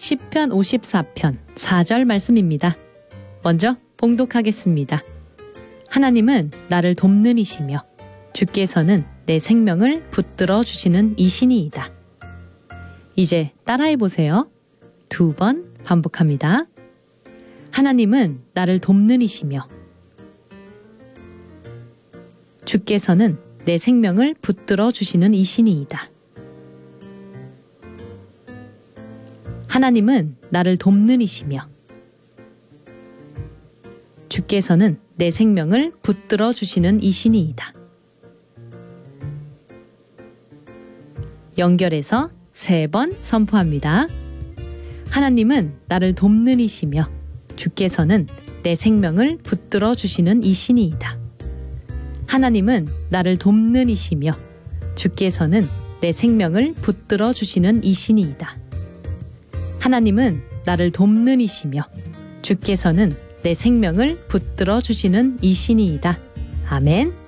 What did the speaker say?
시편 54편 4절 말씀입니다. 먼저 봉독하겠습니다. 하나님은 나를 돕는 이시며 주께서는 내 생명을 붙들어 주시는 이시니이다. 이제 따라해 보세요. 2번 반복합니다. 하나님은 나를 돕는 이시며 주께서는 내 생명을 붙들어 주시는 이시니이다. 하나님은 나를 돕는 이시며 주께서는 내 생명을 붙들어 주시는 이시니이다. 연결해서 3번 선포합니다. 하나님은 나를 돕는 이시며 주께서는 내 생명을 붙들어 주시는 이시니이다. 하나님은 나를 돕는 이시며 주께서는 내 생명을 붙들어 주시는 이시니이다. 하나님은 나를 돕는 이시며 주께서는 내 생명을 붙들어 주시는 이시니이다. 아멘.